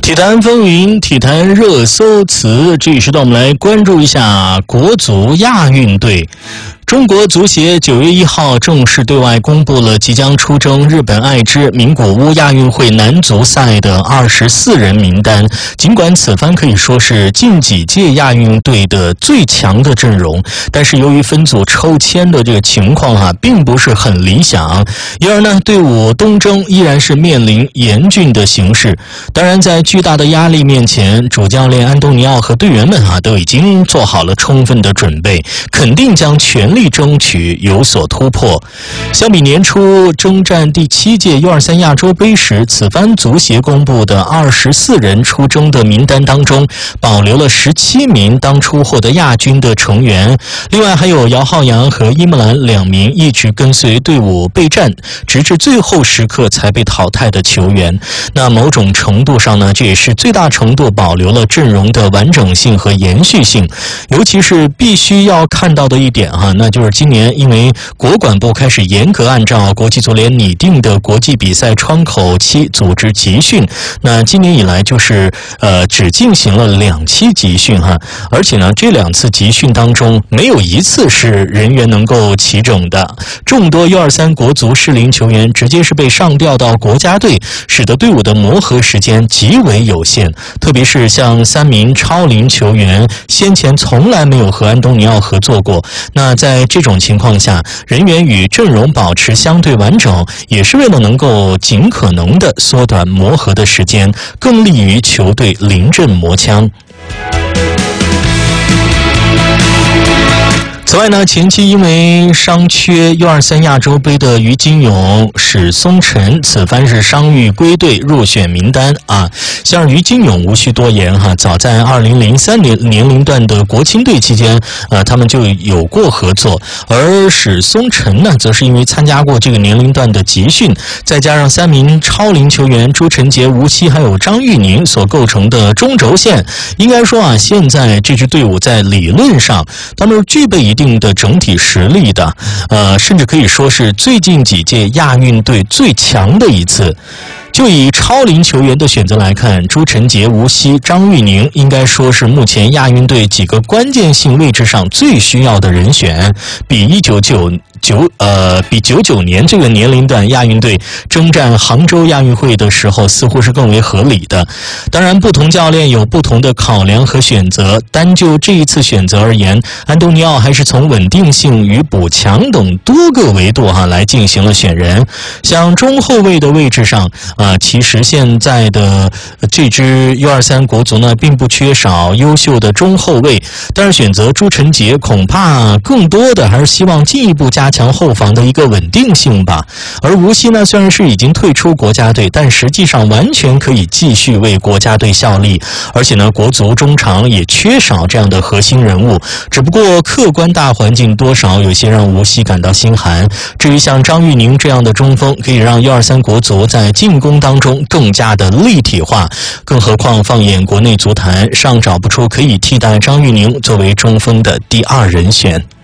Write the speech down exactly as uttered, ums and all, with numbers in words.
体坛风云，体坛热搜词。这一时段我们来关注一下国足亚运队。中国足协九月一号正式对外公布了即将出征日本爱知名古屋亚运会男足赛的二十四人名单。尽管此番可以说是近几届亚运队的最强的阵容，但是由于分组抽签的这个情况啊，并不是很理想，因而呢，队伍东征依然是面临严峻的形势。当然，在巨大的压力面前，主教练安东尼奥和队员们啊，都已经做好了充分的准备，肯定将全力争取有所突破。相比年初征战第七届 U 二三 亚洲杯时，此番足协公布的二十四人出征的名单当中，保留了十七名当初获得亚军的成员，另外还有姚浩洋和伊木兰两名一直跟随队伍备战，直至最后时刻才被淘汰的球员。那某种程度上呢，这也是最大程度保留了阵容的完整性和延续性。尤其是必须要看到的一点哈，那就是今年因为国管部开始严格按照国际足联拟定的国际比赛窗口期组织集训，那今年以来就是呃只进行了两期集训哈，而且呢这两次集训当中没有一次是人员能够齐整的，众多 U 二三 国足适龄球员直接是被上调到国家队，使得队伍的磨合时间极为有限，特别是像三名超龄球员先前从来没有和安东尼奥合作过，那在这种情况下，人员与阵容保持相对完整，也是为了能够尽可能的缩短磨合的时间，更利于球队临阵磨枪。此外呢，前期因为伤缺 U 二三 亚洲杯的于金勇、史松辰，此番是伤愈归队入选名单啊。像于金勇无需多言哈，早在二零零三年年龄段的国青队期间，呃，他们就有过合作。而史松辰呢，则是因为参加过这个年龄段的集训，再加上三名超龄球员朱晨杰、吴曦还有张玉宁所构成的中轴线，应该说啊，现在这支队伍在理论上，他们是具备一定的整体实力的，呃，甚至可以说是最近几届亚运队最强的一次。就以超龄球员的选择来看，朱晨杰、吴曦、张玉宁应该说是目前亚运队几个关键性位置上最需要的人选，比一九九九呃比九九年这个年龄段亚运队征战杭州亚运会的时候似乎是更为合理的。当然，不同教练有不同的考量和选择，单就这一次选择而言，安东尼奥还是从稳定性与补强等多个维度哈来进行了选人。像中后卫的位置上啊，其实现在的这支 U 二三 国足呢，并不缺少优秀的中后卫，但是选择朱晨杰恐怕更多的还是希望进一步加强后防的一个稳定性吧。而吴曦呢，虽然是已经退出国家队，但实际上完全可以继续为国家队效力，而且呢，国足中场也缺少这样的核心人物，只不过客观大环境多少有些让吴曦感到心寒。至于像张玉宁这样的中锋，可以让 U 二三 国足在进攻当中更加的立体化，更何况放眼国内足坛，尚找不出可以替代张玉宁作为中锋的第二人选。